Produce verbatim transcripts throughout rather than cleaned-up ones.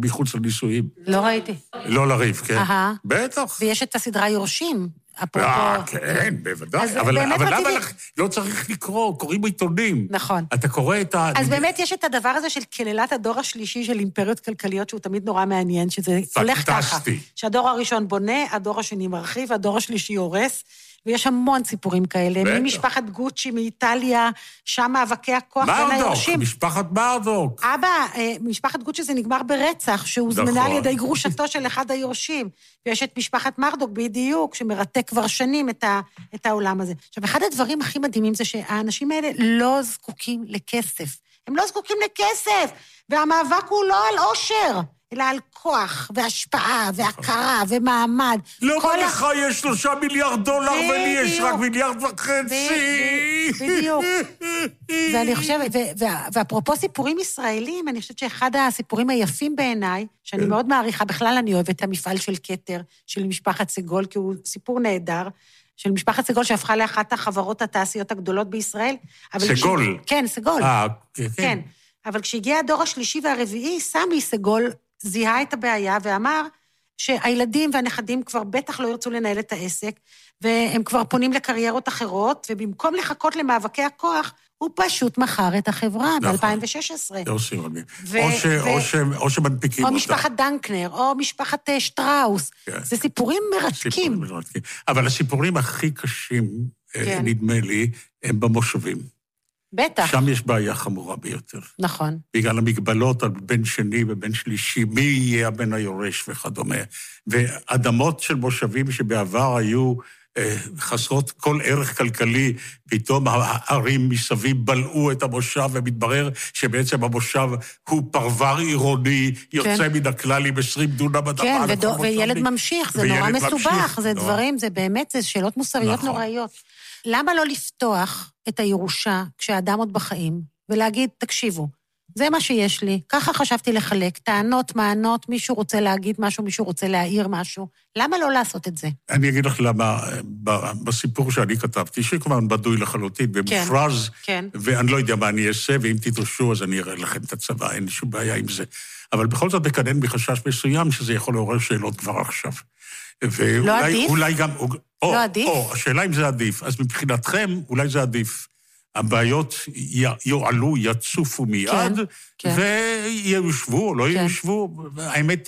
מחוץ לנישואים. לא ראיתי. לא לריב, כן. בטח. ויש את הסדרה יורשים. אה, כן, בוודאי. אבל למה לא צריך לקרוא? קוראים עיתונים. נכון. אתה קורא את ה... אז באמת יש את הדבר הזה של כללת הדור השלישי של אימפריות כלכליות, שהוא תמיד נורא מעניין, שזה הולך ככה. שהדור הראשון בונה, הדור השני מרחיב, הדור השלישי הורס, ויש המון סיפורים כאלה. ממשפחת גוצ'י, מאיטליה, שם מאבקי הכוח בין היורשים. מרדוק, משפחת מרדוק. אבא, משפחת גוצ'י זה נגמר ברצח, שהוזמנה על ידי גרושתו של אחד היורשים. ויש את משפחת מרדוק בדיוק, שמרתק כבר שנים את, ה, את העולם הזה. עכשיו, אחד הדברים הכי מדהימים זה שהאנשים האלה לא זקוקים לכסף. הם לא זקוקים לכסף, והמאבק הוא לא על עושר. אלא על כוח, והשפעה, והכרה, ומעמד. לא לך יש שלושה מיליארד דולר, ולי יש רק מיליארד וחצי. בדיוק. ואני חושבת, ואפרופו סיפורים ישראלים, אני חושבת שאחד הסיפורים היפים בעיניי, שאני מאוד מעריכה, בכלל אני אוהבת את המפעל של כתר, של משפחת סגול, כי הוא סיפור נהדר, של משפחת סגול שהפכה לאחת החברות התעשיות הגדולות בישראל. סגול. כן, סגול. כן. אבל כשהגיע הדור השלישי והרביעי, סמי סגול זיהה את הבעיה ואמר שהילדים והנכדים כבר בטח לא ירצו לנהל את העסק, והם כבר פונים לקריירות אחרות, ובמקום לחכות למאבקי הכוח, הוא פשוט מכר את החברה ב-אלפיים ושש עשרה. או שמנפיקים אותה. או משפחת דנקנר, או משפחת שטראוס. זה סיפורים מרתקים. אבל הסיפורים הכי קשים, נדמה לי, הם במושבים. בטח. שם יש בעיה חמורה ביותר. נכון. בגלל המגבלות על בן שני ובן שלישי, מי יהיה הבן היורש וכדומה. ואדמות של מושבים שבעבר היו אה, חסרות כל ערך כלכלי, פתאום הערים מסביב בלעו את המושב, ומתברר שבעצם המושב הוא פרבר עירוני, יוצא כן. מן הכלל עם עשרים דונם אדמה. כן, ודו, וילד ממשיך, זה נורא מסובך, זה נורא. דברים, זה באמת, זה שאלות מוסריות נכון. נוראיות. למה לא לפתוח את הירושה כשהאדם עוד בחיים, ולהגיד, תקשיבו, זה מה שיש לי, ככה חשבתי לחלק, טענות, מענות, מישהו רוצה להגיד משהו, מישהו רוצה להעיר משהו, למה לא לעשות את זה? אני אגיד לך למה, בסיפור שאני כתבתי, שכבר בדוי לחלוטין, במופרז, כן. ואני לא יודע מה אני אעשה, ואם תדרשו, אז אני אראה לכם את הצבא, אין שום בעיה עם זה. אבל בכל זאת מקדם בחשש מסוים, שזה יכול לעורר שאלות כבר עכשיו. לא עדיף? אולי גם... לא עדיף? או, השאלה אם זה עדיף. אז מבחינתכם, אולי זה עדיף. הבעיות יועלו, יצופו מיד, ויושבו או לא יושבו, האמת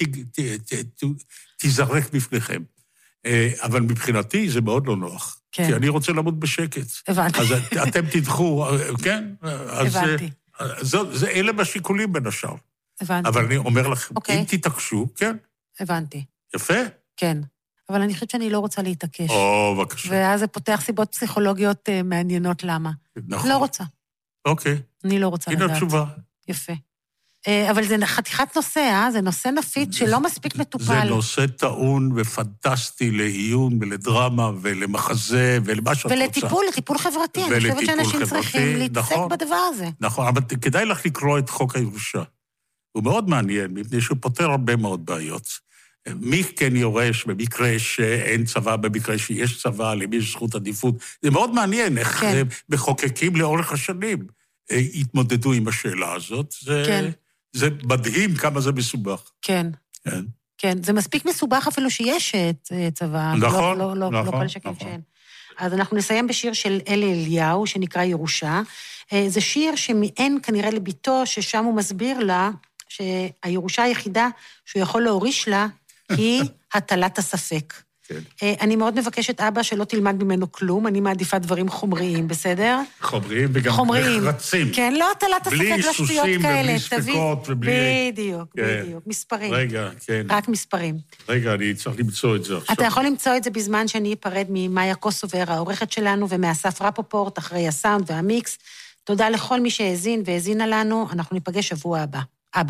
תזרק בפניכם. אבל מבחינתי זה מאוד לא נוח. כי אני רוצה למות בשקט. הבנתי. אז אתם תדחו, כן? הבנתי. אלה בשיקולים בין השאר. הבנתי. אבל אני אומר לכם, אם תתעקשו, כן? הבנתי. יפה? כן. אבל אני חושבת שאני לא רוצה להתעקש. או, בבקשה. ואז זה פותח סיבות פסיכולוגיות מעניינות למה. נכון. לא רוצה. אוקיי. אני לא רוצה לדעת. הנה התשובה. יפה. אבל זה חתיכת נושא, אה? זה נושא נפיץ שלא מספיק מטופל. זה נושא טעון ופנטסטי לעיון ולדרמה ולמחזה ולמה שאת רוצה. ולטיפול, לטיפול חברתי. אני חושבת שאנשים צריכים להתעסק בדבר הזה. נכון, אבל כדאי לך לקרוא את חוק הירושה. הוא מאוד מעניין, מפני שהוא פותר הרבה מאוד בעיות. מי כן יורש במקרה שאין צבא, במקרה שיש צבא, למי יש זכות עדיפות. זה מאוד מעניין איך כן. מחוקקים לאורך השנים התמודדו עם השאלה הזאת. זה, כן. זה מדהים כמה זה מסובך. כן. כן. כן, זה מספיק מסובך אפילו שיש צבא. נכון, לא, לא, נכון. לא כל שקל שאין. אז אנחנו נסיים בשיר של אלי אליהו, שנקרא ירושה. זה שיר שמעין כנראה לביתו, ששם הוא מסביר לה, שהירושה היחידה שהוא יכול להוריש לה, היא הטלת הספק. כן. אני מאוד מבקשת אבא שלא תלמד ממנו כלום, אני מעדיפה דברים חומריים, בסדר? חומריים וגם נחרצים. כן, לא הטלת הספק לשטויות כאלה. בלי סוסים ובלי ספקות ובלי... בדיוק, בדיוק, מספרים. רגע, כן. רק מספרים. רגע, אני צריך למצוא את זה עכשיו. אתה יכול למצוא את זה בזמן שאני אפרד ממאיה קוסובר, העורכת שלנו, ומאסף רפופורט, אחרי הסאונד והמיקס. תודה לכל מי שהאזין והאזינה לנו, אנחנו ניפגש שבוע הבא. אבא.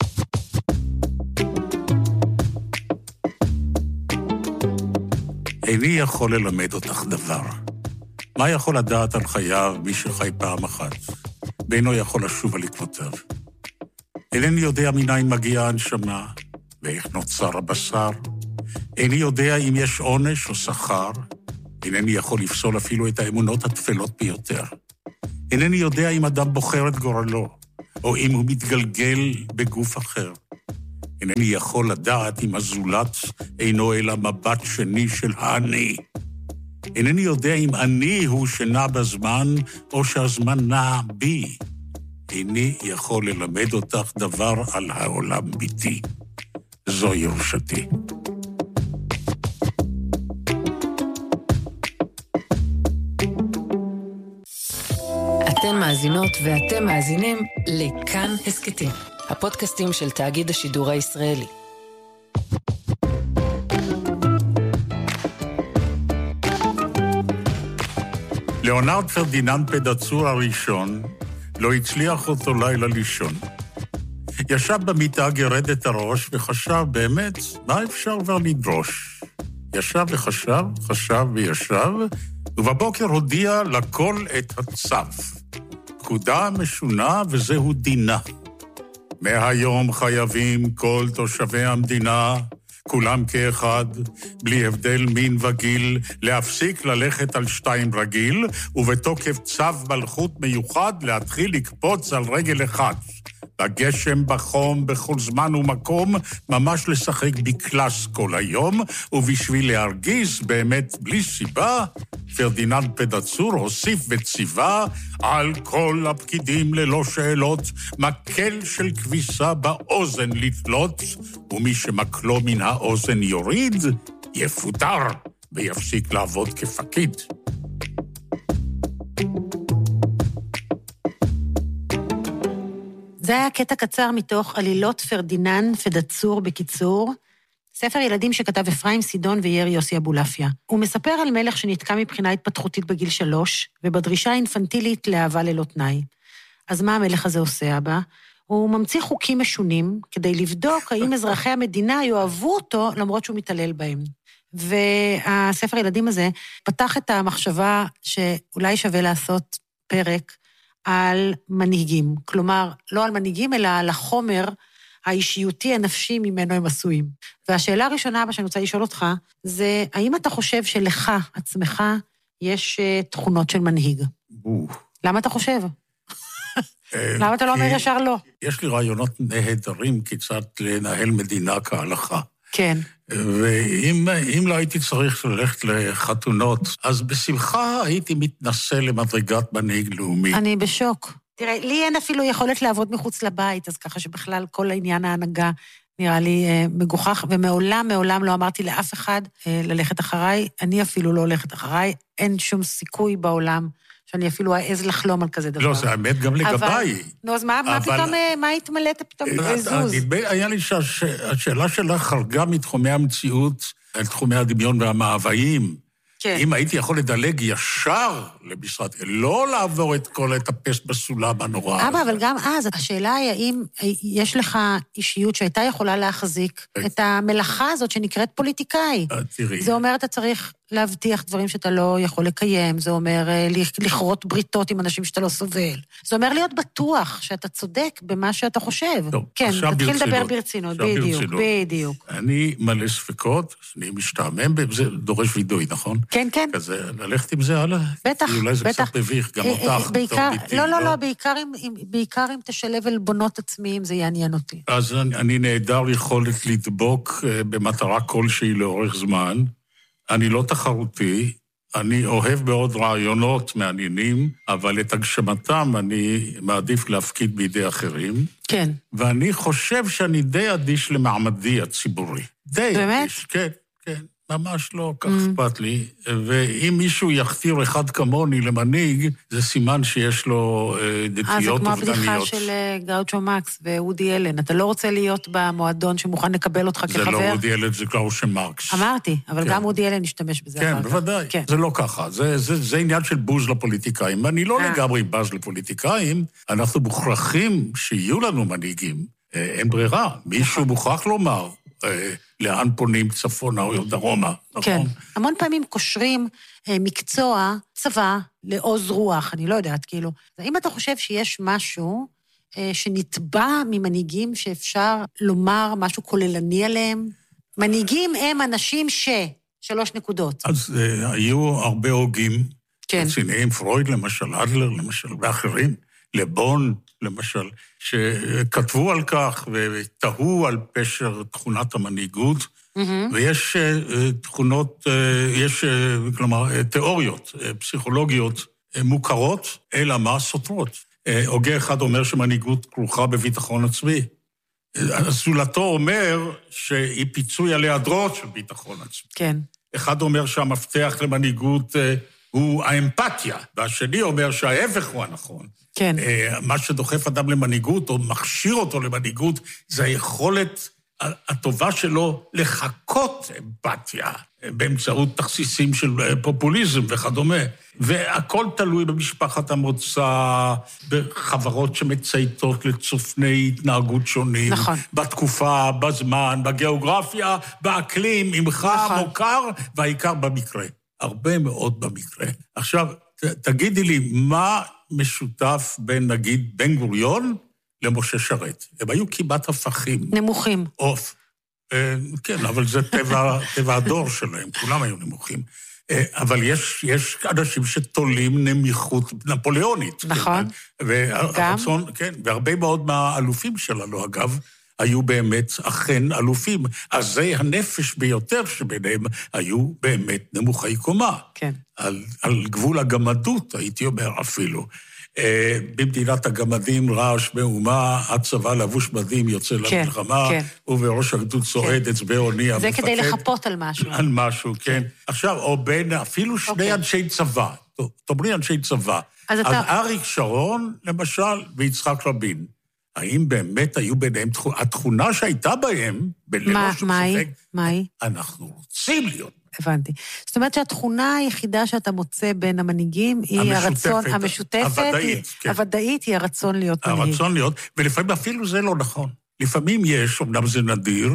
איני יכול ללמד אותך דבר. מה יכול לדעת על חייו מי שחי פעם אחת? ואינו יכול לשוב על עקבותיו. אינני יודע מניין מגיעה הנשמה, ואיך נוצר הבשר. איני יודע אם יש עונש או שכר. אינני יכול לפסול אפילו את האמונות התפלות ביותר. אינני יודע אם אדם בוחר את גורלו, או אם הוא מתגלגל בגוף אחר. אינני יכול לדעת אם הזולת אינו אלא מבט שני של האני. אינני יודע אם אני הוא שנע בזמן, או שהזמן נע בי. איני יכול ללמד אותך דבר על העולם ביתי. זו ירושתי. אתן מאזינות ואתם מאזינים לכאן הסקטים, הפודקאסטים של תאגיד השידור הישראלי. ליאונרד פרדיננד פדצור הראשון לא הצליח אותו לילה לישון. ישב במיטה, גרד את הראש וחשב באמת מה אפשר כבר לדרוש. ישב וחשב, חשב וישב, ובבוקר הודיע לכל את הצו. פקודה משונה וזהו דינה. מהיום חייבים כל תושבי המדינה, כולם כאחד, בלי הבדל מין וגיל, להפסיק ללכת על שתיים רגיל, ובתוקף צו מלכות מיוחד להתחיל לקפוץ על רגל אחד. בגשם, בחום, בכל זמן ומקום, ממש לשחק בקלאס כל היום, ובשביל להרגיז באמת בלי סיבה, פרדיננד פדצור הוסיף וציווה על כל הפקידים ללא שאלות, מקל של כביסה באוזן לתלות, ומי שמקלו מן האוזן יוריד, יפוטר ויפסיק לעבוד כפקיד. זה היה קטע קצר מתוך עלילות פרדיננד פדצור בקיצור, ספר ילדים שכתב אפרים סידון ויאיר יוסי אבולעפיה. הוא מספר על מלך שנתקע מבחינה התפתחותית בגיל שלוש, ובדרישה אינפנטילית לאהבה ללא תנאי. אז מה המלך הזה עושה, אבא? הוא ממציא חוקים משונים, כדי לבדוק האם אזרחי המדינה יאהבו אותו, למרות שהוא מתעלל בהם. והספר ילדים הזה פתח את המחשבה שאולי שווה לעשות פרק, על מנהיגים. כלומר, לא על מנהיגים, אלא על החומר האישיותי הנפשי ממנו הם עשויים. והשאלה הראשונה שאני רוצה לשאול אותך, זה האם אתה חושב שלך, עצמך, יש תכונות של מנהיג? למה אתה חושב? למה אתה לא אומר ישר לא? יש לי רעיונות נהדרים כיצד לנהל מדינה כהלכה. כן. ואם לא הייתי צריך ללכת לחתונות, אז בשמחה הייתי מתנסה למדרגת מנהיג לאומי. אני בשוק. תראה, לי אין אפילו יכולת לעבוד מחוץ לבית, אז ככה שבכלל כל העניין ההנהגה נראה לי אה, מגוחך, ומעולם, מעולם לא אמרתי לאף אחד אה, ללכת אחריי, אני אפילו לא הולכת אחריי, אין שום סיכוי בעולם שאני אפילו אעז לחלום על כזה דבר. לא, זה האמת גם לגביי. נו, אז מה, מה פתאום, מה התמלאת פתאום בזוז? היה לי שהשאלה שלך חרגה מתחומי המציאות, אל תחומי הדמיון והמאוויים. כן. אם הייתי יכול לדלג ישר למשרד, לא לעבור את כל את הפסט בסולם הנורא. אבא, אבל גם אז, השאלה היא האם יש לך אישיות שהייתה יכולה להחזיק את המלאכה הזאת שנקראת פוליטיקאי. תראי. זה אומר, אתה צריך להבטיח דברים שאתה לא יכול לקיים, זה אומר לכרות בריתות עם אנשים שאתה לא סובל. זה אומר להיות בטוח שאתה צודק במה שאתה חושב. טוב, כן, עכשיו ברצינות. תתחיל לדבר ברצינות, בדיוק, בדיוק. אני מלא ספקות, אני משתעמם, זה דורש וידוי, נכון? כן, כן. כזה, ללכת עם זה הלאה? בטח, אולי זה בטח. קצת מביך, גם אותך. בעיקר, לא, לא, לא, בעיקר אם תשלב עלבונות עצמיים, זה יעניין אותי. אז אני נהדר יכולת לדבוק במטרה כלשהי לאורך זמן, אני לא תחרותי, אני אוהב מאוד רעיונות מעניינים, אבל את הגשמתם אני מעדיף להפקיד בידי אחרים. כן. ואני חושב שאני די אדיש למעמדי הציבורי. די באמת? אדיש, כן, כן. ממש לא, כך אכפת לי. ואם מישהו יכתיר אחד כמוני למנהיג, זה סימן שיש לו דתיות אובדניות. אה, זה כמו הבדיחה של גאוצ'ו מקס ואודי אלן. אתה לא רוצה להיות במועדון שמוכן לקבל אותך כחבר? זה לא אודי אלן, זה גאוצ'ו מקס. אמרתי, אבל גם אודי אלן השתמש בזה. כן, בוודאי. זה לא ככה. זה עניין של בוז לפוליטיקאים. אני לא לגמרי בז לפוליטיקאים, אנחנו מוכרחים שיהיו לנו מנהיגים. אין ברירה. מישהו מוכרח לומר. לאן פונים צפונה או דרומה. כן, המון פעמים קושרים מקצוע, צבא, לעוז רוח, אני לא יודעת, כאילו. האם אתה חושב שיש משהו שנתבע ממנהיגים שאפשר לומר משהו כוללני עליהם? מנהיגים הם אנשים ש... שלוש נקודות. אז היו הרבה הוגים, רציניים, פרויד למשל, אדלר למשל, ואחרים, לבון, למשל, שכתבו על כך ותהו על פשר תכונת המנהיגות, mm-hmm. ויש תכונות, יש, כלומר, תיאוריות פסיכולוגיות מוכרות, אלא מה? סותרות. הוגה אחד אומר שמנהיגות כרוכה בביטחון עצמי. זולתו אומר שהיא פיצוי על היעדרות של ביטחון עצמי. כן. אחד אומר שהמפתח למנהיגות הוא האמפתיה, והשני אומר שההפך הוא הנכון. כן. מה שדוחף אדם למנהיגות, או מכשיר אותו למנהיגות, זה היכולת הטובה שלו לחכות אמפתיה, באמצעות תכסיסים של פופוליזם וכדומה. והכל תלוי במשפחת המוצא, בחברות שמצייתות לצופני התנהגות שונים. נכון. בתקופה, בזמן, בגיאוגרפיה, באקלים, ממך נכון. מוכר, והעיקר במקרה. הרבה מאוד במקרה. עכשיו, ת, תגידי לי, מה משותף בין, נגיד, בן גוריון למשה שרת? הם היו כמעט הפכים. נמוכים. אוף. כן, אבל זה טבע, טבע הדור שלהם, כולם היו נמוכים. אבל יש, יש אנשים שתולים נמיכות נפוליאונית. נכון. כן, והרצון, כן, והרבה מאוד מהאלופים שלנו, אגב, היו באמת אכן אלופים. אז זה הנפש ביותר שביניהם היו באמת נמוכי קומה. כן. על, על גבול הגמדות, הייתי אומר אפילו. במדינת הגמדים, רעש מהומה, הצבא לבוש מדים יוצא למלחמה, ובראש הגדוד צועד אצבע אוני המפקד. זה כדי לחפות על משהו. על משהו, כן. עכשיו, או בין אפילו שני אנשי צבא, תאמרי אנשי צבא. אז אריק שרון, למשל, ויצחק רבין. האם באמת היו ביניהם, התכונה שהייתה בהם, בללא שום ספק, מה היא? אנחנו רוצים להיות. הבנתי. זאת אומרת שהתכונה היחידה שאתה מוצא בין המנהיגים היא הרצון, המשותפת, הוודאית, היא הרצון להיות מנהיג. הרצון להיות, ולפעמים אפילו זה לא נכון. לפעמים יש, אמנם זה נדיר,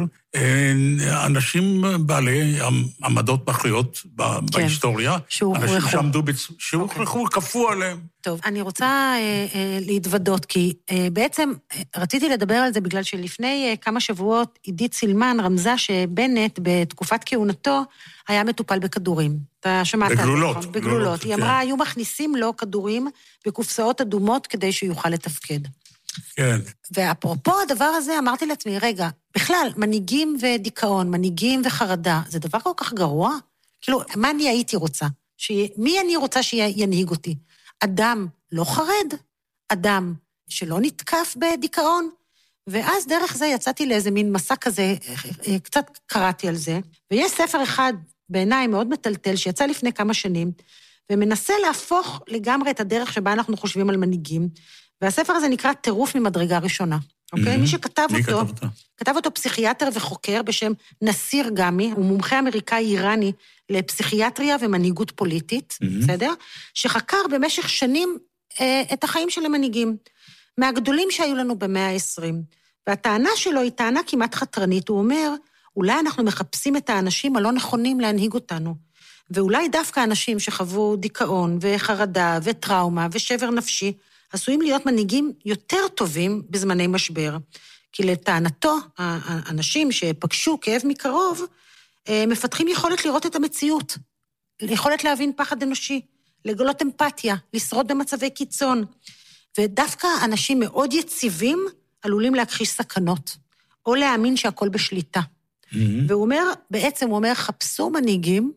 אנשים בעלי עמדות מכריעות בהיסטוריה, אנשים שעמדו, שהוכרחו, כפו עליהם. טוב, אני רוצה להתוודות, כי בעצם רציתי לדבר על זה בגלל שלפני כמה שבועות עידית סילמן רמזה שבנט בתקופת כהונתו היה מטופל בכדורים. אתה שמעת? בגלולות. בגלולות. היא אמרה, היו מכניסים לו כדורים בקופסאות אדומות כדי שיוכל לתפקד. כן. ואפרופו הדבר הזה, אמרתי לעצמי, רגע, בכלל, מנהיגים ודיכאון, מנהיגים וחרדה, זה דבר כל כך גרוע? כאילו, מה אני הייתי רוצה? מי אני רוצה שינהיג אותי? אדם לא חרד? אדם שלא נתקף בדיכאון? ואז דרך זה יצאתי לאיזה מין מסע כזה, קצת קראתי על זה, ויש ספר אחד בעיניי מאוד מטלטל, שיצא לפני כמה שנים, ומנסה להפוך לגמרי את הדרך שבה אנחנו חושבים על מנהיגים, והספר הזה נקרא טירוף ממדרגה ראשונה, אוקיי? מי שכתב אותו, כתב אותו פסיכיאטר וחוקר בשם נסיר גמי, הוא מומחה אמריקאי איראני לפסיכיאטריה ומנהיגות פוליטית, בסדר? שחקר במשך שנים את החיים של המנהיגים, מהגדולים שהיו לנו במאה ה-עשרים. והטענה שלו היא טענה כמעט חתרנית, הוא אומר, אולי אנחנו מחפשים את האנשים הלא נכונים להנהיג אותנו, ואולי דווקא אנשים שחוו דיכאון וחרדה וטראומה ושבר נפשי, עשויים להיות מנהיגים יותר טובים בזמני משבר, כי לטענתו, האנשים שפגשו כאב מקרוב, מפתחים יכולת לראות את המציאות, יכולת להבין פחד אנושי, לגלות אמפתיה, לשרוד במצבי קיצון, ודווקא אנשים מאוד יציבים עלולים להכחיש סכנות, או להאמין שהכל בשליטה. Mm-hmm. והוא אומר, בעצם הוא אומר, חפשו מנהיגים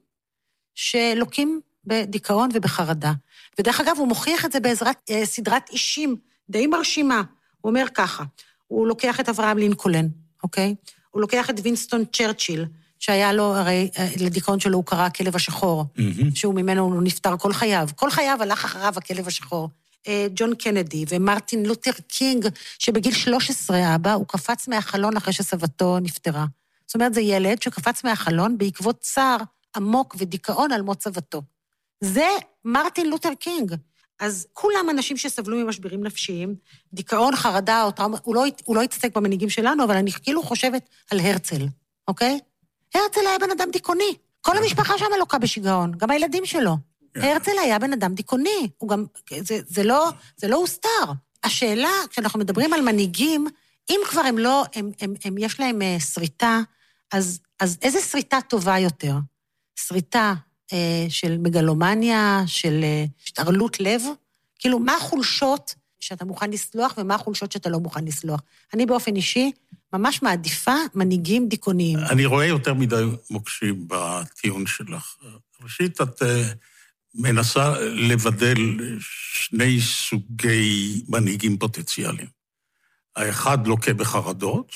שלוקים בדיכאון ובחרדה. ודרך אגב, הוא מוכיח את זה בעזרת אה, סדרת אישים די מרשימה. הוא אומר ככה, הוא לוקח את אברהם לינקולן, אוקיי? הוא לוקח את וינסטון צ'רצ'יל, שהיה לו, הרי אה, לדיכאון שלו הוא קרא הכלב השחור, mm-hmm. שהוא ממנו הוא נפטר כל חייו. כל חייו הלך אחריו הכלב השחור. אה, ג'ון קנדי ומרטין לותר קינג, שבגיל שלוש עשרה אבא, הוא קפץ מהחלון אחרי שסבתו נפטרה. זאת אומרת, זה ילד שקפץ מהחלון בעקבות צער עמוק ודיכאון על מות סבתו. זה מרטין לותר קינג. אז כולם אנשים שסבלו ממשברים נפשיים, דיכאון, חרדה או טראומה, הוא לא, הוא לא יתעסק במנהיגים שלנו, אבל אני כאילו חושבת על הרצל, אוקיי? הרצל היה בן אדם דיכאוני. כל המשפחה שם לוקה בשיגעון, גם הילדים שלו. הרצל היה בן אדם דיכאוני, הוא גם, זה, זה לא, זה לא הוסתר. השאלה, כשאנחנו מדברים על מנהיגים, אם כבר הם לא, הם, הם, הם, יש להם שריטה, אז, אז איזה שריטה טובה יותר? שריטה של מגלומניה, של השתערלות לב, כאילו מה החולשות שאתה מוכן לסלוח, ומה החולשות שאתה לא מוכן לסלוח. אני באופן אישי ממש מעדיפה מנהיגים דיכאוניים. אני רואה יותר מדי מוקשים בטיעון שלך. ראשית, את מנסה לבדל שני סוגי מנהיגים פוטנציאליים. האחד לוקה בחרדות,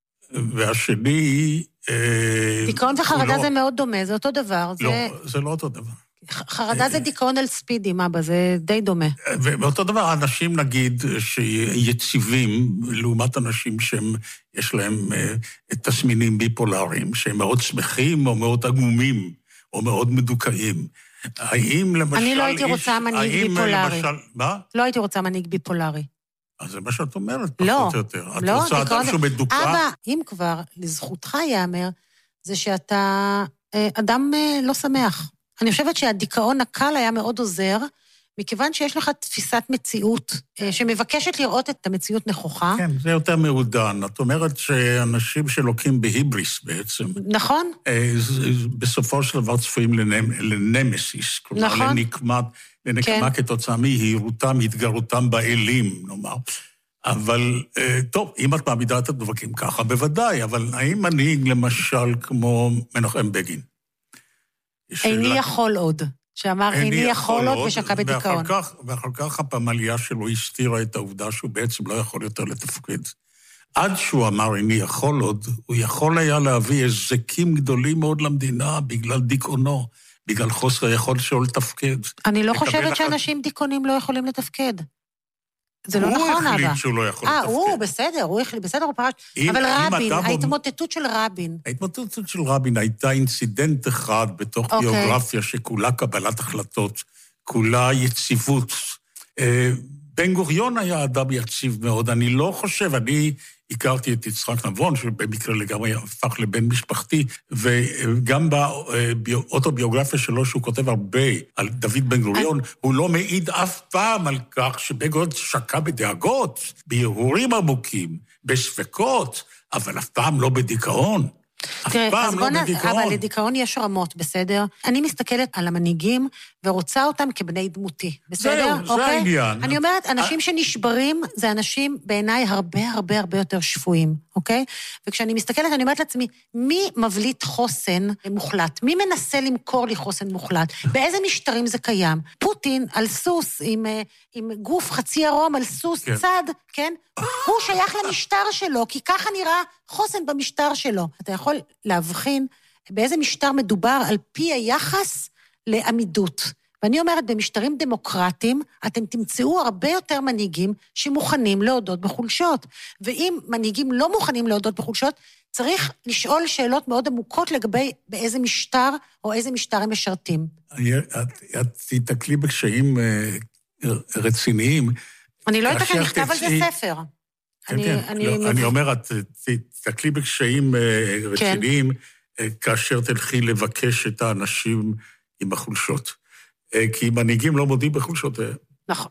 והשני... דיכאון וחרדה זה מאוד דומה, זה אותו דבר. לא, זה לא אותו דבר. חרדה זה דיכאון על ספידים, אבא, זה די דומה. ואותו דבר, אנשים נגיד שיציבים, לעומת אנשים שיש להם תסמינים ביפולריים, שהם מאוד שמחים או מאוד עגומים, או מאוד מדוכאים. האם למשל... אני לא הייתי רוצה מנהיג ביפולרי. מה? לא הייתי רוצה מנהיג ביפולרי. אז זה מה שאת אומרת, לא, פחות או יותר. את לא, רוצה אדם שהוא מדוכא? אבא, אם כבר, לזכותך יאמר, זה שאתה אדם לא שמח. אני חושבת שהדיכאון הקל היה מאוד עוזר, מכיוון שיש לך תפיסת מציאות, שמבקשת לראות את המציאות נכוחה. כן, זה יותר מעודן. את אומרת שאנשים שלוקים בהיבריס בעצם. נכון. בסופו של דבר צפויים לנמסיס. כלומר, נכון. לנקמה, לנקמה כן. כתוצאה מהירותם, התגרותם באלים, נאמר. אבל, טוב, אם את מעמידה את הדבקים ככה, בוודאי, אבל האם מנהיג למשל כמו מנחם בגין? איני לה... יכול עוד. שאמר, איני יכול עוד ושקע בדיכאון. ואחר כך הפמליה שלו הסתירה את העובדה שהוא בעצם לא יכול יותר לתפקד. עד שהוא אמר, איני יכול עוד, הוא יכול היה להביא היזקים גדולים מאוד למדינה בגלל דיכאונו, בגלל חוסר היכולת שלו לתפקד. אני לא חושבת שאנשים דיכאונים לא יכולים לתפקד. זה לא נכון, אבא. הוא החליט שהוא לא יכול לתפקד. אה, הוא, בסדר, הוא החליט, בסדר, הוא פרש. אבל רבין, ההתמוטטות של רבין. ההתמוטטות של רבין הייתה אינסידנט אחד בתוך ביוגרפיה שכולה קבלת החלטות, כולה יציבות. בן גוריון היה אדם יציב מאוד, אני לא חושב, אני הכרתי את יצחק נבון, שבמקרה לגמרי הפך לבן משפחתי, וגם באוטוביוגרפיה שלו, שהוא כותב הרבה על דוד בן גוריון, הוא לא מעיד אף פעם על כך שבן גוריון שקע בדאגות, בהרהורים עמוקים, בספקות, אבל אף פעם לא בדיכאון. תראה, אז בוא נעשה, אבל לדיכאון יש רמות, בסדר? אני מסתכלת על המנהיגים ורוצה אותם כבני דמותי, בסדר? זהו, זה העניין. אני אומרת, אנשים שנשברים זה אנשים בעיניי הרבה הרבה הרבה יותר שפויים, אוקיי? וכשאני מסתכלת, אני אומרת לעצמי, מי מבליט חוסן מוחלט? מי מנסה למכור לי חוסן מוחלט? באיזה משטרים זה קיים? פוטין על סוס עם, עם גוף חצי ערום על סוס כן. צד, כן? הוא שייך למשטר שלו, כי ככה נראה חוסן במשטר שלו. אתה יכול להבחין באיזה משטר מדובר על פי היחס לעמידות. ואני אומרת, במשטרים דמוקרטיים, אתם תמצאו הרבה יותר מנהיגים שמוכנים להודות בחולשות. ואם מנהיגים לא מוכנים להודות בחולשות, צריך לשאול שאלות מאוד עמוקות לגבי באיזה משטר או איזה משטר הם משרתים. את תתקלי בקשיים רציניים. אני לא יודעת, אני נכתב על זה ספר. כן, כן. אני אומר, את תתקלי בקשיים רציניים, כאשר תלכי לבקש את האנשים עם החולשות. כי מנהיגים לא מודים בחולשות. נכון.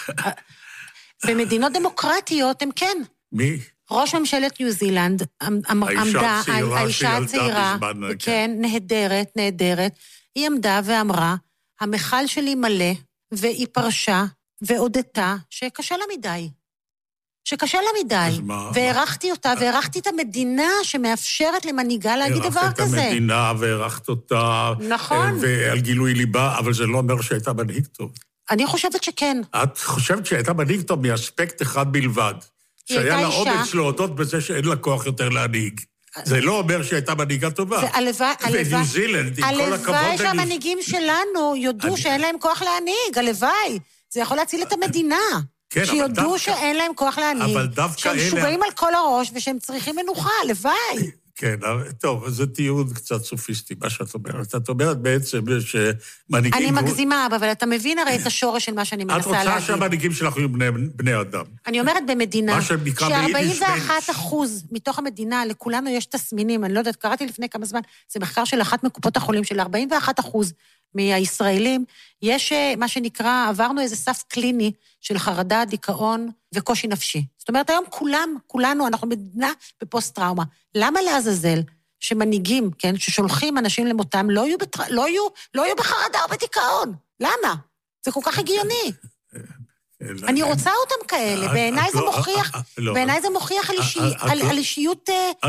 במדינות דמוקרטיות הם כן. מי? ראש ממשלת ניו זילנד עמדה, האישה הצעירה, כן, נהדרת, נהדרת, היא עמדה ואמרה, המחל שלי מלא, והיא פרשה והודתה שקשה לה מדי. שקשה לה מדי. והערכתי אותה, והערכתי את המדינה שמאפשרת למנהיגה להגיד דבר כזה. הערכת את המדינה והערכת אותה. נכון. ועל גילוי ליבה, אבל זה לא אומר שהייתה מנהיג טוב. אני חושבת שכן. את חושבת שהייתה מנהיג טוב מאספקט אחד בלבד. שהיה לה אומץ להודות בזה שאין לה כוח יותר להנהיג. זה לא אומר שהייתה מנהיגה טובה. וניו זילנד, עם כל הכבוד... הלוואי שהמנהיגים שלנו יודו שאין להם כוח להנהיג, הלוואי. זה יכול להציל את המדינה. שיודעו שאין להם כוח להנהיג, שהם שוגעים על כל הראש ושהם צריכים מנוחה, לוואי. כן, טוב, זה תיעוד קצת סופיסטי, מה שאת אומרת. את אומרת בעצם שמנהיגים... אני מגזימה, אבל אתה מבין הרי את השורש של מה שאני מנסה להגיד. את רוצה שהמנהיגים שלך יהיו בני אדם. אני אומרת במדינה, ש-ארבעים ואחד אחוז מתוך המדינה, לכולנו יש תסמינים, אני לא יודעת, קראתי לפני כמה זמן, זה מחקר של אחת מקופות החולים, של ארבעים ואחד אחוז מהישראלים, יש מה שנקרא, עברנו איזה סף קליני של חרדה, דיכאון וקושי נפשי. זאת אומרת, היום כולם, כולנו, אנחנו מדינה בפוסט-טראומה. למה לעזאזל שמנהיגים, כן, ששולחים אנשים למותם, לא יהיו, בתר... לא יהיו, לא יהיו בחרדה או בדיכאון? למה? זה כל כך הגיוני. אני רוצה אותם כאלה, בעיניי זה מוכיח, בעיניי זה מוכיח על אישיות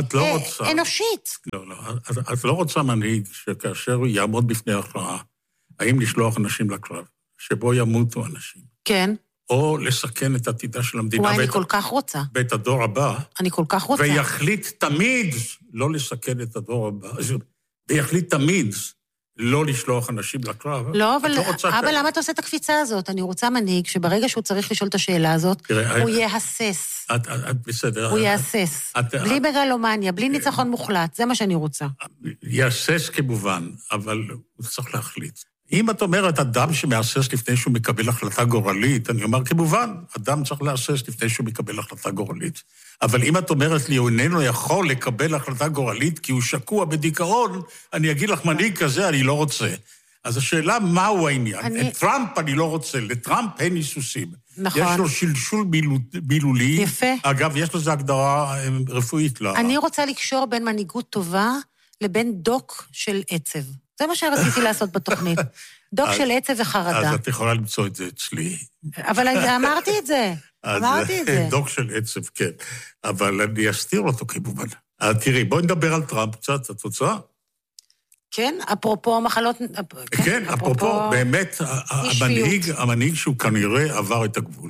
אנושית. לא, לא, את לא רוצה מנהיג שכאשר הוא יעמוד בפני הכרעה, האם לשלוח אנשים לקרב, שבו ימותו אנשים. כן. או לסכן את עתידה של המדינה. וואי, אני כל כך רוצה. ואת הדור הבא. אני כל כך רוצה. ויחליט תמיד לא לסכן את הדור הבא. ויחליט תמיד לא לשלוח אנשים לקרב. לא, אבל אבא, למה אתה עושה את הקפיצה הזאת? אני רוצה מנהיג שברגע שהוא צריך לשאול את השאלה הזאת, הוא יהסס. את, את בסדר. הוא יהסס. בלי מגלומניה, בלי ניצחון מוחלט, זה מה שאני רוצה. יהסס כמובן, אבל הוא צריך להחליט. אם את אומרת אדם שמהסס לפני שהוא מקבל החלטה גורלית, אני אומר כמובן, אדם צריך להסס לפני שהוא מקבל החלטה גורלית. אבל אם את אומרת לי, הוא איננו יכול לקבל החלטה גורלית כי הוא שקוע בדיכאון, אני אגיד לך, מנהיג כזה אני לא רוצה. אז השאלה, מהו העניין? אני... את טראמפ אני לא רוצה, לטראמפ אין היסוסים. נכון. יש לו שלשול מילולי. יפה. אגב, יש לזה הגדרה רפואית לה. אני רוצה לקשור בין מנהיגות טובה לבין דוק של עצב. זה מה שרציתי לעשות בתוכנית. דוק של עצב וחרדה. אז את יכולה למצוא את זה אצלי. אבל אמרתי את זה. אמרתי את זה. דוק של עצב, כן. אבל אני אסתיר אותו כמובן. תראי, בואי נדבר על טראמפ קצת, את רוצה? כן, אפרופו מחלות... כן, אפרופו, באמת, המנהיג, המנהיג שהוא כנראה עבר את הגבול.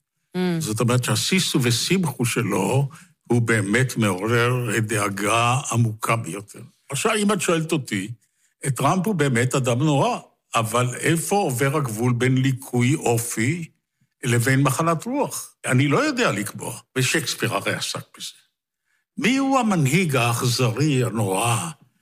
זאת אומרת שהסיסו וסימחו שלו, הוא באמת מעורר דאגה עמוקה ביותר. עכשיו, אם את שואלת אותי, טראמפ הוא באמת אדם נורא, אבל איפה עובר הגבול בין ליקוי אופי לבין מחלת רוח? אני לא יודע לקבוע, ושייקספיר הרי עסק בזה. מי הוא המנהיג האכזרי, הנורא,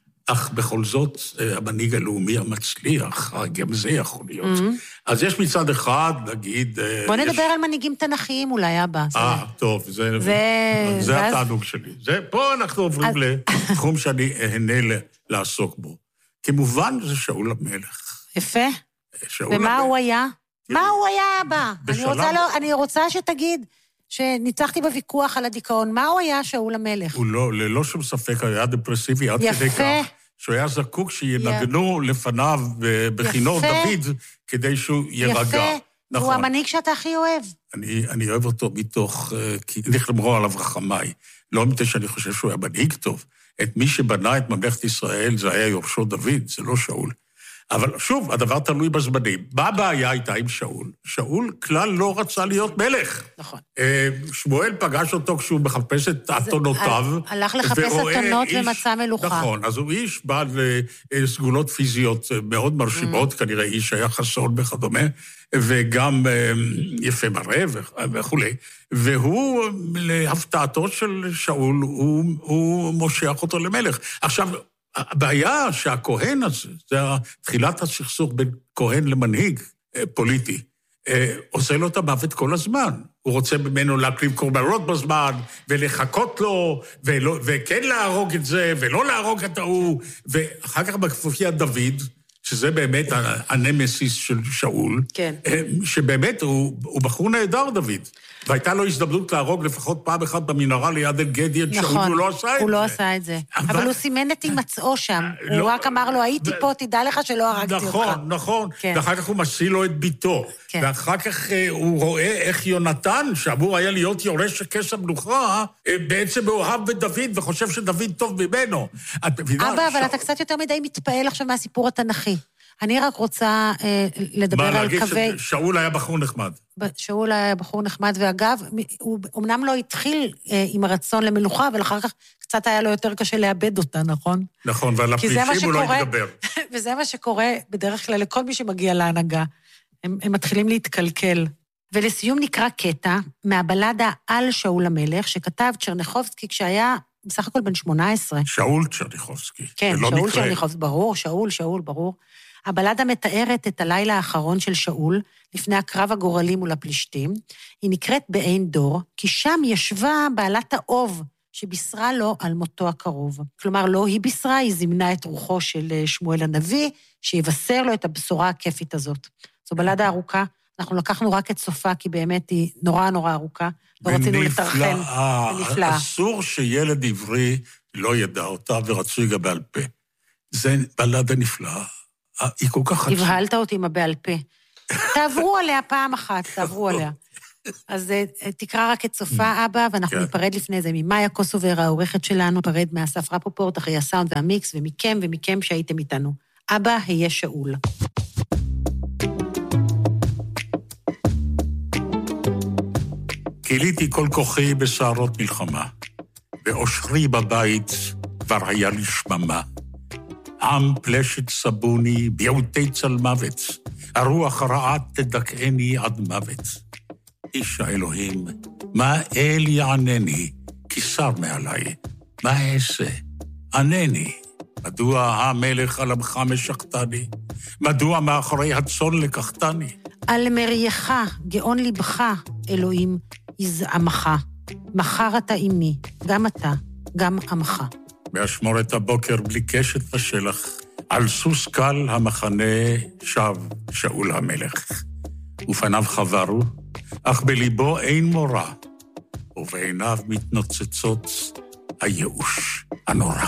אך בכל זאת המנהיג הלאומי המצליח, גם זה יכול להיות. Mm-hmm. אז יש מצד אחד, נגיד... בוא יש... נדבר על מנהיגים תנכיים אולי, אבא. אה, טוב, זה, זה... זה ואז... התענוג שלי. זה, פה אנחנו עוברים אז... לתחום שאני אהנה לעסוק בו. כמובן זה שאול המלך. יפה. ומה המלך. הוא היה? מה הוא היה, אבא? בשלב... אני, רוצה לא, אני רוצה שתגיד שניצחתי בוויכוח על הדיכאון. מה הוא היה שאול המלך? הוא לא, ללא שום ספק היה דפרסיבי עד כדי כך, שהוא היה זקוק שינגנו יפ... לפניו בכינור דוד, כדי שהוא יירגע. יפה. נכון. הוא המנהיג שאתה הכי אוהב. אני, אני אוהב אותו מתוך, כי אני למרוא עליו רחמיי. לא מתי שאני חושב שהוא היה מנהיג טוב. את מי שבנה את ממלכת ישראל, זה היה יורשו דוד, זה לא שאול. אבל שוב, הדבר תלוי בזמנים. מה הבעיה הייתה עם שאול? שאול כלל לא רצה להיות מלך. נכון. שמואל פגש אותו כשהוא מחפש את אתונותיו. הלך לחפש אתונות ומצא מלוכה. נכון, אז הוא איש בעל סגולות פיזיות מאוד מרשימות, כנראה איש היה חסון וכדומה, וגם יפה מראה וכו'. והוא, להפתעתו של שאול, הוא, הוא מושך אותו למלך. עכשיו, הבעיה שהכהן הזה, זה תחילת הסכסוך בין כהן למנהיג פוליטי, עושה לו את המוות כל הזמן. הוא רוצה ממנו להקריב קורבנות בזמן, ולחכות לו, ולא, וכן להרוג את זה, ולא להרוג את ההוא, ואחר כך בכפופיה דוד, שזה באמת הנמסיס של שאול, כן. שבאמת הוא, הוא בחור נהדר, דוד. והייתה לו הזדמנות להרוג לפחות פעם אחת במנהרה ליד עין גדי, את שאול, והוא לא עשה את זה. הוא לא עשה את זה. אבל הוא סימן את הימצאו שם. הוא רק אמר לו, הייתי פה, תדע לך שלא הרגתי אותך. נכון, נכון. ואחר כך הוא משיא לו את ביתו. ואחר כך הוא רואה איך יונתן, שאמור היה להיות יורש כס המלוכה, בעצם מאוהב בדוד, וחושב שדוד טוב ממנו. אבא, אבל אתה קצת יותר מדי מתפעל עכשיו מהסיפור התנ"כי. אני רק רוצה אה, לדבר על קווי... מה, להגיד ששאול היה בחור נחמד. שאול היה בחור נחמד, ואגב, הוא אמנם לא התחיל אה, עם הרצון למלוכה, אבל אחר כך קצת היה לו יותר קשה לאבד אותה, נכון? נכון, ועל הפלישים הוא לא התגבר. וזה מה שקורה בדרך כלל לכל מי שמגיע להנהגה. הם, הם מתחילים להתקלקל. ולסיום נקרא קטע מהבלדה על שאול המלך, שכתב צ'רניחובסקי כשהיה בסך הכל בן שמונה עשרה. שאול צ'רניחובסקי. כן, שאול צ'רניחובסקי, ברור, שאול, שאול, ברור. הבלדה מתארת את הלילה האחרון של שאול, לפני הקרב הגורלי מול הפלישתים. היא נקראת בעין דור, כי שם ישבה בעלת האוב, שבישרה לו על מותו הקרוב. כלומר, לא היא בישרה, היא זימנה את רוחו של שמואל הנביא, שיבשר לו את הבשורה הכיפית הזאת. זו בלדה ארוכה, אנחנו לקחנו רק את סופה, כי באמת היא נורא נורא ארוכה, לא רצינו לתרחם. ונפלאה. אסור שילד עברי לא ידע אותה, ורצוי גם בעל פה. זה בלדה נפלאה. היא כל כך... הבהלת אותי עם הבעל פה. תעברו עליה פעם אחת, תעברו עליה. אז תקרא רק את סופה, אבא, ואנחנו ניפרד לפני זה ממאיה קוסובר, העורכת שלנו, ניפרד מאסף רפופורט, אחרי הסאונד והמיקס, ומכם ומכם שהייתם איתנו. אבא, היה שאול. קיליתי כל כוחי בסערות מלחמה, ואושרי בבית כבר היה לי שממה. עם פלשת סבוני, ביעוטי צל מוות, הרוח הרעה תדכאני עד מוות. איש האלוהים, מה אל יענני, כי שר מעלי, מה אעשה? ענני. מדוע המלך על עמך משחתני? מדוע מאחורי הצאן לקחתני? על מרייך, גאון לבך, אלוהים, יזעמך. מחר אתה עמי, גם אתה, גם עמך. באשמורת הבוקר בלי קשת ושלח, על סוס קל המחנה שב שאול המלך. ופניו חברו, אך בליבו אין מורה, ובעיניו מתנוצצות הייאוש הנורא.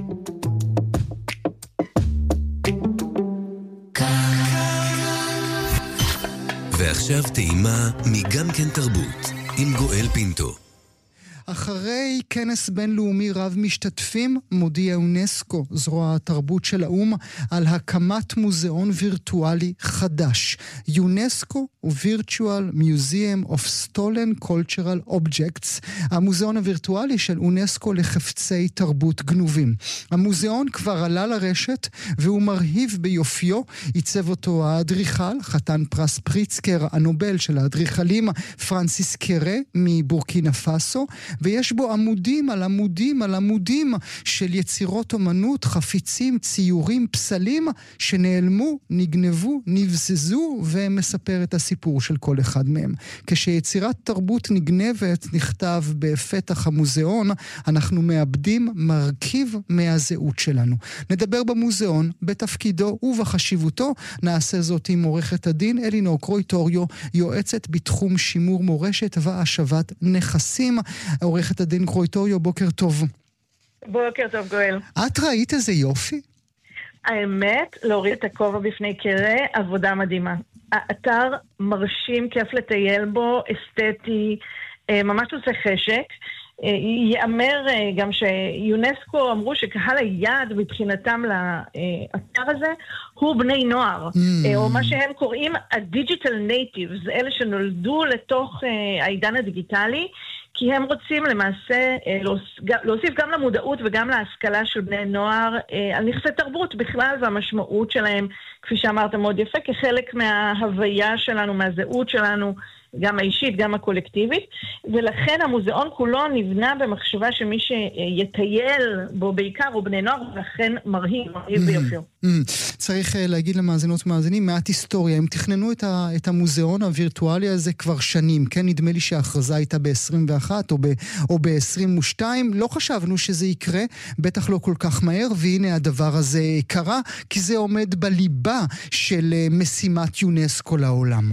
ועכשיו טעימה מגם כן תרבות, עם גואל פינטו. אחרי כנס בינלאומי רב משתתפים, מודיע אונסקו, זרוע התרבות של האום, על הקמת מוזיאון וירטואלי חדש. יונסקו הוא Virtual Museum of Stolen Cultural Objects, המוזיאון הווירטואלי של אונסקו לחפצי תרבות גנובים. המוזיאון כבר עלה לרשת, והוא מרהיב ביופיו, עיצב אותו האדריכל, חתן פרס פריצקר, הנובל של האדריכלים, פרנסיס קרה מבורקינה פאסו, ויש בו עמודים על עמודים על עמודים של יצירות אומנות, חפיצים, ציורים, פסלים, שנעלמו, נגנבו, נבזזו, ומספר את הסיפור של כל אחד מהם. כשיצירת תרבות נגנבת, נכתב בפתח המוזיאון, אנחנו מאבדים מרכיב מהזהות שלנו. נדבר במוזיאון, בתפקידו ובחשיבותו, נעשה זאת עם עורכת הדין אלינור קרויטוריו, יועצת בתחום שימור מורשת והשבת נכסים. עורכת הדין קרויטוריו, בוקר טוב. בוקר טוב, גואל. את ראית איזה יופי? האמת, להוריד את הכובע בפני קרא, עבודה מדהימה. האתר מרשים, כיף לטייל בו, אסתטי, ממש עושה חשק. יאמר גם שיונסקו אמרו שקהל היעד מבחינתם לאתר הזה הוא בני נוער, mm. או מה שהם קוראים ה-digital natives, אלה שנולדו לתוך העידן הדיגיטלי, כי הם רוצים למעשה להוסיף גם למודעות וגם להשכלה של בני נוער על נכסי תרבות בכלל והמשמעות שלהם, כפי שאמרת מאוד יפה, כחלק מההוויה שלנו, מהזהות שלנו, גם האישית, גם הקולקטיבית, ולכן המוזיאון כולו נבנה במחשבה שמי שיטייל בו בעיקר הוא בני נוער, ולכן מרהיב, מרהיב ביופיו. צריך להגיד למאזינות ומאזינים מעט היסטוריה. הם תכננו את המוזיאון הווירטואלי הזה כבר שנים, כן? נדמה לי שההכרזה הייתה ב-עשרים ואחת או ב-עשרים ושתיים. לא חשבנו שזה יקרה, בטח לא כל כך מהר, והנה הדבר הזה קרה, כי זה עומד בליבה של משימת יונסקו לעולם.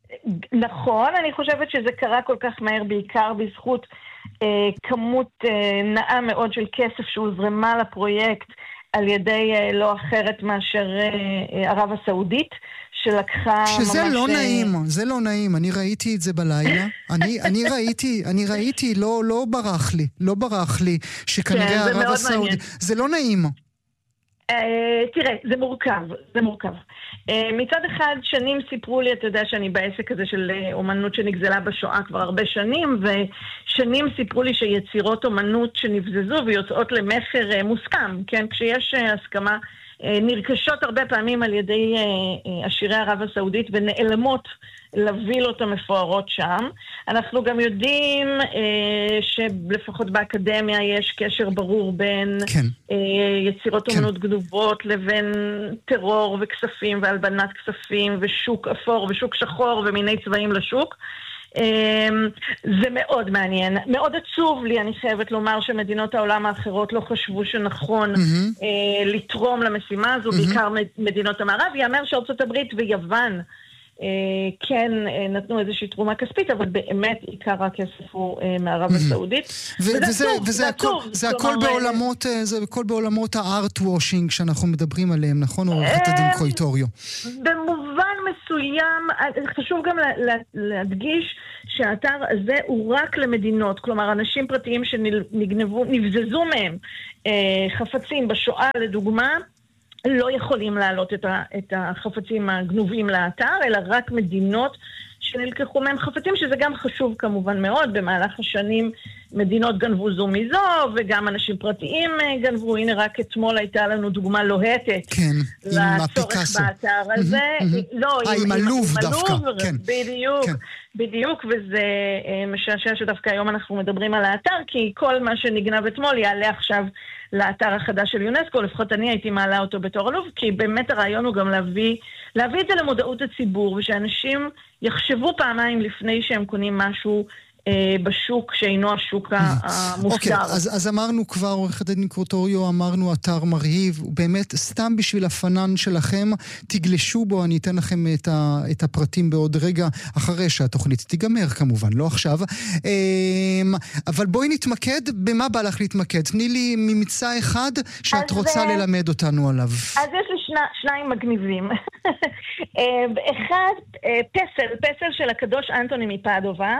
נכון, אני חושבת שזה קרה כל כך מהר, בעיקר בזכות אה, כמות אה, נאה מאוד של כסף שהוזרמה לפרויקט על ידי אה, לא אחרת מאשר אה, ערב הסעודית, שלקחה שזה ממש... לא נעים, זה לא נעים, אני ראיתי את זה בלילה, אני, אני ראיתי, אני ראיתי, לא, לא ברח לי, לא ברח לי, שכנראה כן, ערב הסעודית, זה לא נעים. Uh, תראה, זה מורכב, זה מורכב. Uh, מצד אחד, שנים סיפרו לי, אתה יודע שאני בעסק הזה של אומנות שנגזלה בשואה כבר הרבה שנים, ושנים סיפרו לי שיצירות אומנות שנבזזו ויוצאות למחר uh, מוסכם, כן? כשיש uh, הסכמה, uh, נרכשות הרבה פעמים על ידי uh, uh, עשירי ערב הסעודית ונעלמות לווילות המפוארות שם. אנחנו גם יודעים אה, שלפחות באקדמיה יש קשר ברור בין כן. אה, יצירות כן. אומנות גנובות לבין טרור וכספים והלבנת כספים ושוק אפור ושוק שחור ומיני צבעים לשוק. אה, זה מאוד מעניין. מאוד עצוב לי, אני חייבת לומר, שמדינות העולם האחרות לא חשבו שנכון mm-hmm. אה, לתרום למשימה הזו, mm-hmm. בעיקר מדינות המערב. יאמר שארצות הברית ויוון כן נתנו איזושהי תרומה כספית, אבל באמת עיקר הכסף הוא מערב הסעודית. וזה הכל בעולמות, זה הכל בעולמות הארט וושינג שאנחנו מדברים עליהם, נכון? עורכת הדין קרויטוריו. במובן מסוים מסוים, חשוב גם להדגיש שהאתר הזה הוא רק למדינות, כלומר אנשים פרטיים שנגנבו, נבזזו מהם חפצים בשואה לדוגמה, לא יכולים להעלות את החפצים הגנובים לאתר, אלא רק מדינות שנלקחו מהם חפצים, שזה גם חשוב כמובן מאוד. במהלך השנים מדינות גנבו זו מזו, וגם אנשים פרטיים גנבו. הנה רק אתמול הייתה לנו דוגמה לוהטת. כן, עם הפיקאסו. הפיקאסו. באתר הזה. לא, עם, עם הלוב דווקא. כן. בדיוק, כן. בדיוק, וזה משעשע שדווקא היום אנחנו מדברים על האתר, כי כל מה שנגנב אתמול יעלה עכשיו לאתר החדש של יונסקו, לפחות אני הייתי מעלה אותו בתור הלוב, כי באמת הרעיון הוא גם להביא, להביא את זה למודעות הציבור, ושאנשים יחשבו פעמיים לפני שהם קונים משהו אה, בשוק שאינו השוק המוסדר. אוקיי, אז, אז אמרנו כבר, עורכת הדין קרוטוריו, אמרנו אתר מרהיב, באמת סתם בשביל הפנן שלכם, תגלשו בו, אני אתן לכם את, ה, את הפרטים בעוד רגע, אחרי שהתוכנית תיגמר כמובן, לא עכשיו. אבל בואי נתמקד, במה בא לך להתמקד? תני לי ממצא אחד שאת רוצה זה... ללמד אותנו עליו. אז יש לי שני, שניים מגניבים. אחד, פסל, פסל של הקדוש אנטוני מפאדובה,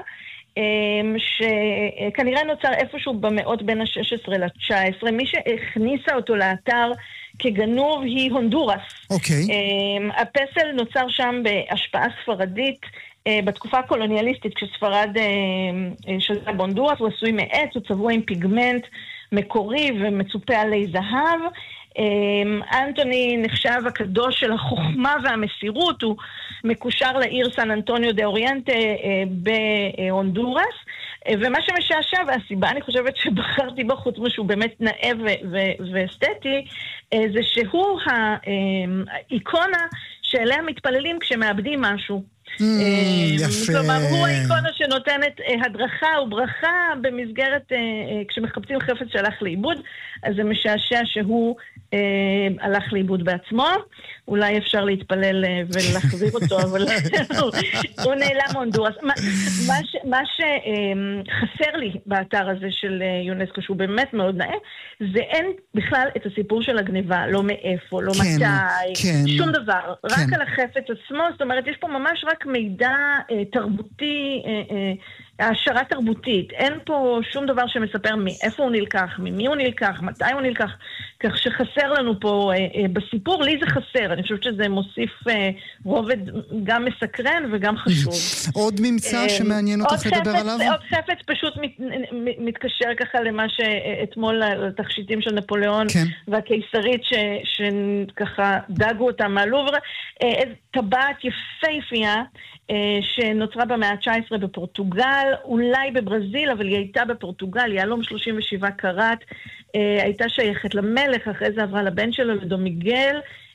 שכנראה נוצר איפשהו במאות בין ה-שש עשרה ל-תשע עשרה. מי שהכניסה אותו לאתר כגנוב היא הונדורס. אוקיי. הפסל נוצר שם בהשפעה ספרדית בתקופה הקולוניאליסטית, כשספרד שזרה בהונדורס, הוא עשוי מעץ, הוא צבוע עם פיגמנט מקורי ומצופה עלי זהב. אנטוני נחשב הקדוש של החוכמה והמסירות, הוא מקושר לעיר סן אנטוניו דה אוריינטה בהונדורס, ומה שמשעשע, והסיבה אני חושבת שבחרתי בו חוץ משהו באמת נאה ואסתטי, זה שהוא האיקונה שאליה מתפללים כשמאבדים משהו. יפה. כלומר, הוא האיקונה שנותנת הדרכה וברכה במסגרת, כשמחפשים חפץ שהלך לאיבוד, אז זה משעשע שהוא הלך לאיבוד בעצמו. אולי אפשר להתפלל ולהחזיר אותו, אבל הוא נעלם הונדורס. מה שחסר לי באתר הזה של יונסקו, שהוא באמת מאוד נאה, זה אין בכלל את הסיפור של הגניבה, לא מאיפה, לא מתי, שום דבר, רק על החפץ עצמו. זאת אומרת, יש פה ממש רק מידע תרבותי, העשרה תרבותית. אין פה שום דבר שמספר מאיפה הוא נלקח, ממי הוא נלקח, מתי הוא נלקח, כך שחסר לנו פה אה, אה, בסיפור. לי זה חסר, אני חושבת שזה מוסיף אה, רובד גם מסקרן וגם חשוב. עוד ממצא אה, שמעניין אותך לדבר חפץ, עליו? עוד חפץ פשוט מת, מתקשר ככה למה שאתמול לתכשיטים של נפוליאון כן. והקיסרית ש, שככה דגו אותם מהלובר. אה, טבעת יפהפייה שנוצרה במאה ה-תשע עשרה בפורטוגל, אולי בברזיל, אבל היא הייתה בפורטוגל, יהלום שלושים ושבע קראט, הייתה שייכת למלך, אחרי זה עברה לבן שלו, לדומיגל,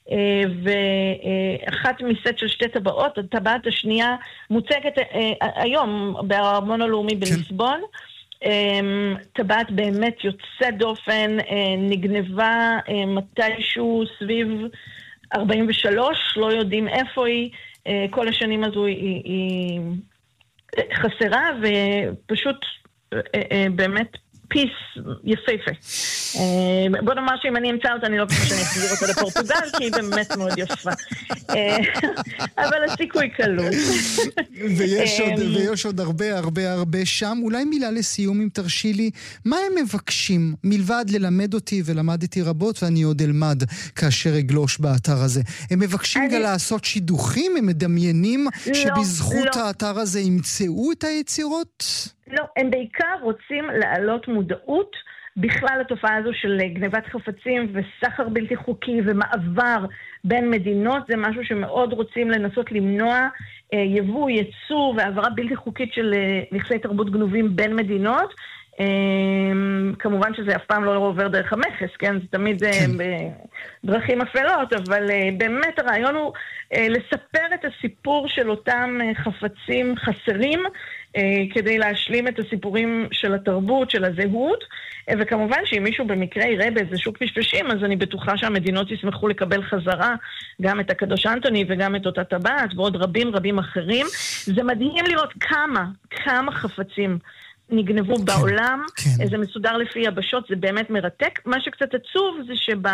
ואחת מסט של שתי טבעות, הטבעת השנייה מוצגת היום בארמון הלאומי בליסבון, טבעת באמת יוצא דופן, נגנבה מתישהו סביב ארבעים ושלוש, לא יודעים איפה היא, כל השנים הזו היא, היא חסרה, ופשוט באמת פיס יפהפה. בוא נאמר שאם אני אמצא אותה, אני לא חושב שאני אחזיר אותה לפורטוגל, כי היא באמת מאוד יפה. אבל הסיכוי קלול. ויש עוד, ויש עוד הרבה הרבה הרבה שם. אולי מילה לסיום, אם תרשי לי, מה הם מבקשים? מלבד ללמד אותי, ולמדתי רבות, ואני עוד אלמד כאשר אגלוש באתר הזה. הם מבקשים גם לעשות שידוכים? הם מדמיינים שבזכות האתר הזה ימצאו את היצירות? לא, הם בעיקר רוצים להעלות מודעות בכלל לתופעה הזו של גנבת חפצים וסחר בלתי חוקי ומעבר בין מדינות. זה משהו שמאוד רוצים לנסות למנוע, יבוא, יצוא והעברה בלתי חוקית של נכסי תרבות גנובים בין מדינות. כמובן שזה אף פעם לא עובר דרך המכס, כן? זה תמיד כן. בדרכים אפלות, אבל באמת הרעיון הוא לספר את הסיפור של אותם חפצים חסרים, כדי להשלים את הסיפורים של התרבות, של הזהות, וכמובן שאם מישהו במקרה יראה באיזה שוק פשפשים, אז אני בטוחה שהמדינות ישמחו לקבל חזרה גם את הקדוש אנטוני וגם את אותה טבעת ועוד רבים רבים אחרים. זה מדהים לראות כמה, כמה חפצים נגנבו כן, בעולם, כן. זה מסודר לפי יבשות, זה באמת מרתק. מה שקצת עצוב זה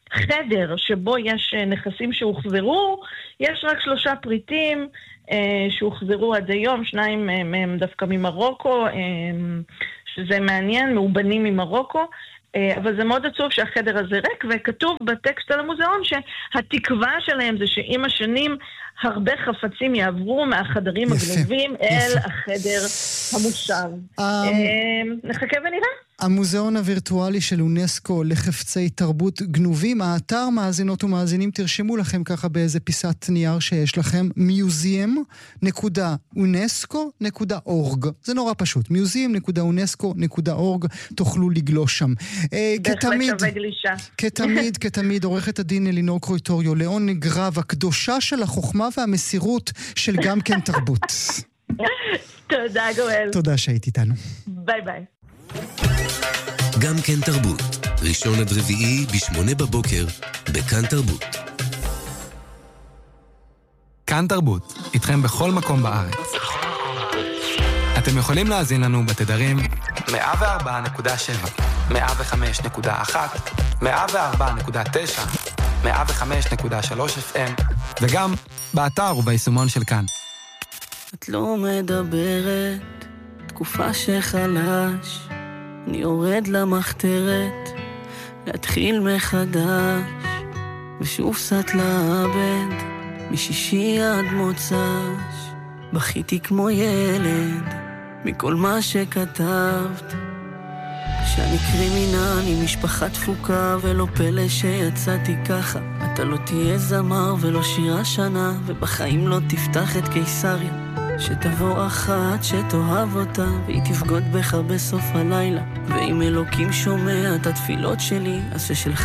בחדר שבו יש נכסים שהוחזרו, יש רק שלושה פריטים שהוחזרו עד היום, שניים מהם דווקא ממרוקו, שזה מעניין, מאובנים ממרוקו, אבל זה מאוד עצוב שהחדר הזה ריק, וכתוב בטקסט על המוזיאון שהתקווה שלהם זה שעם השנים הרבה חפצים יעברו מהחדרים הגנובים אל החדר המושב. נחכה ונראה. המוזיאון הווירטואלי של אונסקו לחפצי תרבות גנובים, האתר, מאזינות ומאזינים, תרשמו לכם ככה באיזה פיסת נייר שיש לכם, מיוזיאם נקודה אונסקו נקודה אורג. זה נורא פשוט, מיוזיאם נקודה אונסקו נקודה אורג, תוכלו לגלוש שם. בהחלט שווה גלישה. כתמיד, כתמיד, עורכת הדין אלינור קרויטוריו, לעונג רב, הקדושה של החוכמה והמסירות של גם כן תרבות. תודה גואל. תודה שהיית איתנו. ביי ביי. גם כן תרבות, ראשון עד רביעי בשמונה בבוקר, בכאן תרבות. כאן תרבות, איתכם בכל מקום בארץ. אתם יכולים להאזין לנו בתדרים מאה וארבע נקודה שבע, מאה וחמש נקודה אחת, מאה וארבע נקודה תשע, מאה וחמש נקודה שלוש אף אם, וגם באתר וביישומון של כאן. את לא מדברת, תקופה שחלש, אני יורד למחתרת, להתחיל מחדש, ושוב סת לאבד, משישי עד מוצש, בכיתי כמו ילד, מכל מה שכתבת, שאני קרימינל עם משפחה דפוקה, ולא פלא שיצאתי ככה, אתה לא תהיה זמר ולא שירה שנה, ובחיים לא תפתח את קיסריה, שתבוא אחת שתאהב אותה, והיא תפגוד בך בסוף הלילה, ואם אלוקים שומע את התפילות שלי, אז ששלך